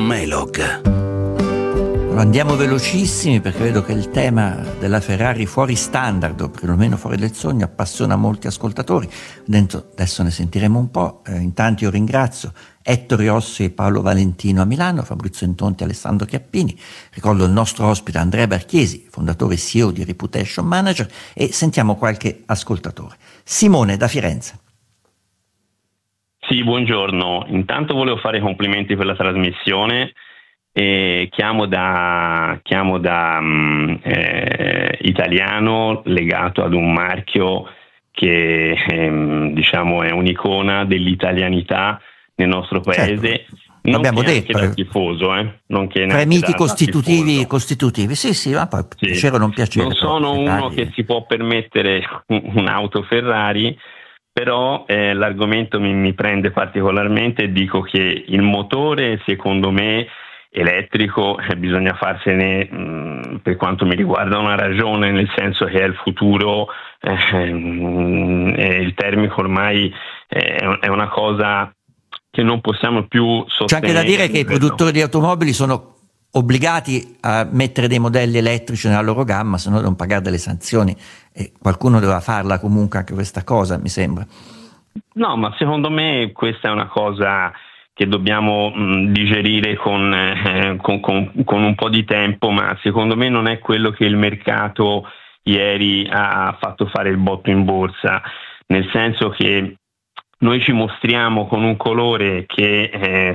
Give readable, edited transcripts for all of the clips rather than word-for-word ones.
Mailog. Andiamo velocissimi perché vedo che il tema della Ferrari fuori standard, o perlomeno fuori del sogno, appassiona molti ascoltatori. Adesso ne sentiremo un po'. Intanto io ringrazio Ettore Rossi e Paolo Valentino a Milano, Fabrizio Intonti e Alessandro Chiappini. Ricordo il nostro ospite Andrea Barchiesi, fondatore e CEO di Reputation Manager, e sentiamo qualche ascoltatore. Simone da Firenze. Sì, buongiorno. Intanto volevo fare i complimenti per la trasmissione. Chiamo da italiano legato ad un marchio che diciamo è un'icona dell'italianità nel nostro paese. Certo. L'abbiamo detto, da tifoso, non che tra i miti da costitutivi, sì, ma poi sì. piacere o non piacere. Non sono uno che si può permettere un'auto Ferrari, però l'argomento mi prende particolarmente e dico che il motore, secondo me, elettrico, bisogna farsene, per quanto mi riguarda, una ragione, nel senso che è il futuro, il termico ormai è una cosa che non possiamo più sostenere. C'è anche da dire che i produttori di automobili sono obbligati a mettere dei modelli elettrici nella loro gamma, se no devono pagare delle sanzioni, e qualcuno doveva farla comunque anche questa cosa, mi sembra. No, ma secondo me questa è una cosa che dobbiamo digerire con un po' di tempo, ma secondo me non è quello che il mercato ieri ha fatto fare il botto in borsa, nel senso che noi ci mostriamo con un colore che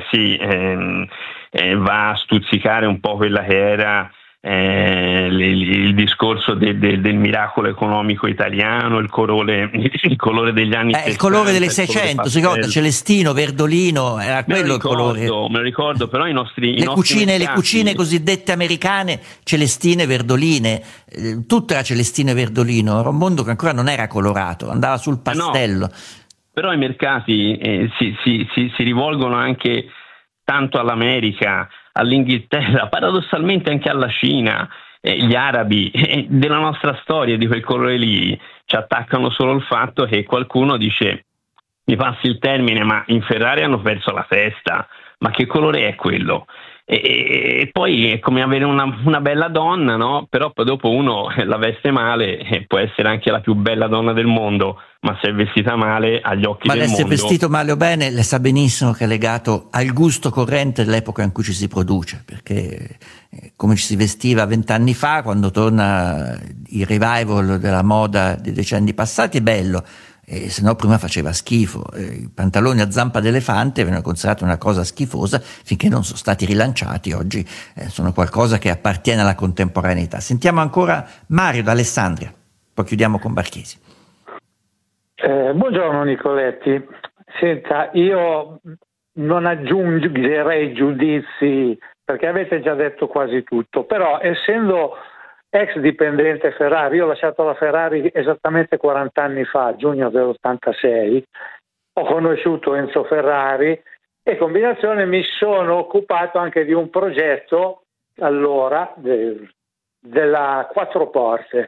va a stuzzicare un po' quella che era il discorso del miracolo economico italiano, il colore degli anni 60, il colore delle 600, si ricorda, celestino, verdolino, era quello il colore. Me lo ricordo, però le cucine cosiddette americane, celestine, verdoline, tutto era celestino e verdolino, era un mondo che ancora non era colorato, andava sul pastello. No, però i mercati si rivolgono anche tanto all'America, all'Inghilterra, paradossalmente anche alla Cina. Gli arabi della nostra storia, di quel colore lì, ci attaccano solo il fatto che qualcuno dice, mi passi il termine, ma in Ferrari hanno perso la testa, ma che colore è quello? E poi è come avere una bella donna, no? Però poi dopo uno la veste male e può essere anche la più bella donna del mondo, ma se è vestita male agli occhi del mondo. Ma se è vestito male o bene, le sa benissimo che è legato al gusto corrente dell'epoca in cui ci si produce, perché come ci si vestiva 20 anni fa, quando torna il revival della moda dei decenni passati, è bello. Se no prima faceva schifo. I pantaloni a zampa d'elefante venivano considerati una cosa schifosa finché non sono stati rilanciati. Oggi sono qualcosa che appartiene alla contemporaneità. Sentiamo ancora Mario da Alessandria, poi chiudiamo con Barchesi. Buongiorno Nicoletti. Senta, io non aggiungerei giudizi perché avete già detto quasi tutto, però essendo ex dipendente Ferrari, io ho lasciato la Ferrari esattamente 40 anni fa, giugno dell'86, ho conosciuto Enzo Ferrari e in combinazione mi sono occupato anche di un progetto allora della quattro porte,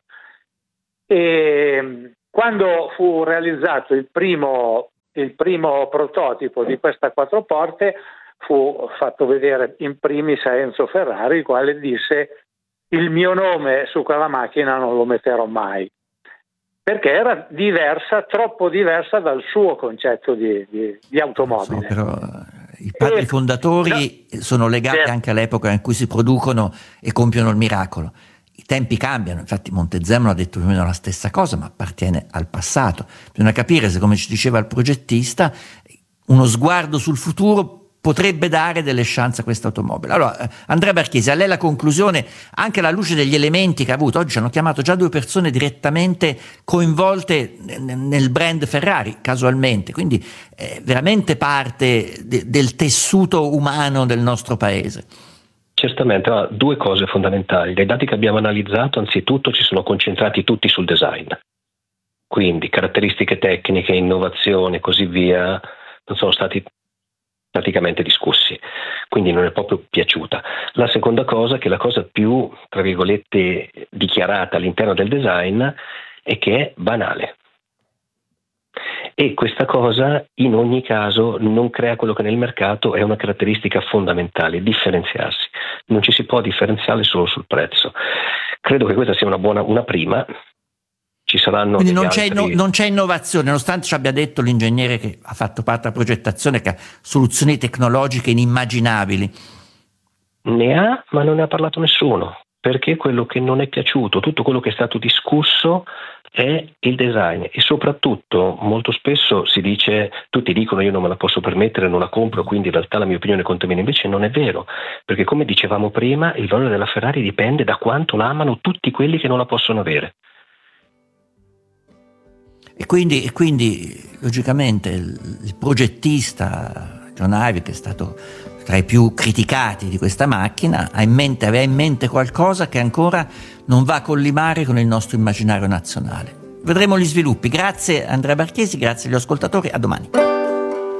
e quando fu realizzato il primo prototipo di questa quattro porte fu fatto vedere in primis a Enzo Ferrari, il quale disse: il mio nome su quella macchina non lo metterò mai, perché era troppo diversa dal suo concetto di automobile. So, però i padri fondatori sono legati anche all'epoca in cui si producono e compiono il miracolo. I tempi cambiano, infatti Montezemolo ha detto più o meno la stessa cosa, ma appartiene al passato. Bisogna capire se, come ci diceva il progettista, uno sguardo sul futuro potrebbe dare delle chance a questa automobile. Allora, Andrea Barchesi, a lei la conclusione, anche alla luce degli elementi che ha avuto. Oggi ci hanno chiamato già 2 persone direttamente coinvolte nel brand Ferrari, casualmente, quindi veramente parte del tessuto umano del nostro paese. Certamente, 2 cose fondamentali. Dai dati che abbiamo analizzato, anzitutto ci sono concentrati tutti sul design, quindi caratteristiche tecniche, innovazione e così via non sono stati praticamente discussi, quindi non è proprio piaciuta. La seconda cosa, che è la cosa più, tra virgolette, dichiarata all'interno del design, è che è banale. E questa cosa in ogni caso non crea quello che nel mercato è una caratteristica fondamentale, differenziarsi. Non ci si può differenziare solo sul prezzo. Credo che questa sia una prima. Ci saranno quindi non c'è innovazione, nonostante ci abbia detto l'ingegnere che ha fatto parte della progettazione che ha soluzioni tecnologiche inimmaginabili. Ne ha, ma non ne ha parlato nessuno, perché quello che non è piaciuto, tutto quello che è stato discusso è il design, e soprattutto molto spesso si dice, tutti dicono io non me la posso permettere, non la compro, quindi in realtà la mia opinione conta meno. Invece non è vero, perché come dicevamo prima il valore della Ferrari dipende da quanto la amano tutti quelli che non la possono avere. E quindi logicamente il progettista John Ive, che è stato tra i più criticati di questa macchina, aveva in mente qualcosa che ancora non va a collimare con il nostro immaginario nazionale. Vedremo gli sviluppi. Grazie Andrea Barchesi, grazie agli ascoltatori, a domani.